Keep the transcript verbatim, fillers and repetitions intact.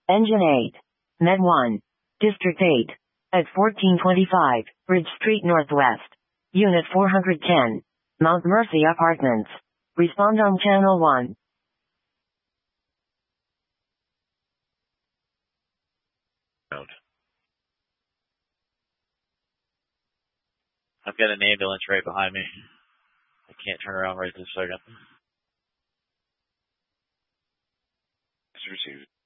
Engine eight. Med one. District eight. At fourteen twenty-five, Bridge Street Northwest. Unit four hundred ten. Mount Mercy Apartments. Respond on channel one. I've got an ambulance right behind me. I can't turn around right this second. Received.